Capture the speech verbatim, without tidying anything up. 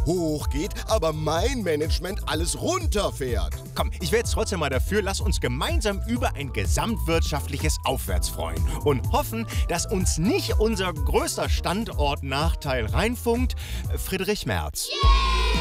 hochgeht, aber mein Management alles runterfährt. Komm, ich wäre jetzt trotzdem mal dafür, lass uns gemeinsam über ein gesamtwirtschaftliches Aufwärts freuen und hoffen, dass uns nicht unser größter Standortnachteil reinfunkt, Friedrich Merz. Yeah!